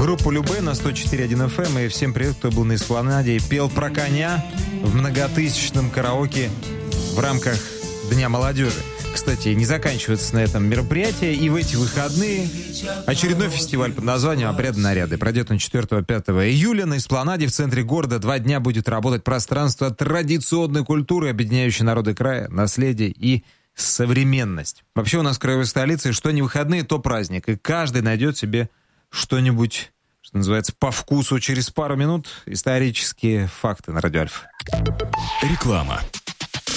группу Любэ на 104.1 FM. И всем привет, кто был на Эспланаде и пел про коня в многотысячном караоке в рамках Дня молодежи. Кстати, не заканчивается на этом мероприятие. И в эти выходные очередной фестиваль под названием «Обряды наряды». Пройдет он 4-5 июля на Эспланаде в центре города. 2 дня будет работать пространство традиционной культуры, объединяющей народы края, наследие и современность. Вообще у нас в краевой столице что не выходные, то праздник. И каждый найдет себе что-нибудь, что называется, по вкусу. Через пару минут исторические факты на Радио Альфа. Реклама.